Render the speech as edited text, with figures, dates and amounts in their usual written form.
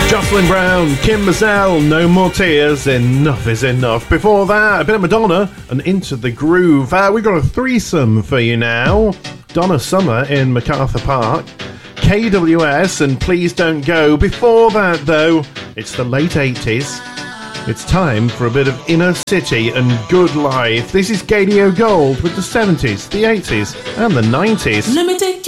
Jocelyn Brown, Kim Mazel, No More Tears, Enough is Enough. Before that, a bit of Madonna and Into the Groove. We've got a threesome for you now. Donna Summer in MacArthur Park, KWS and Please Don't Go. Before that, though, it's the late 80s. It's time for a bit of Inner City and Good Life. This is Gadio Gold with the 70s, the 80s and the 90s. Let me take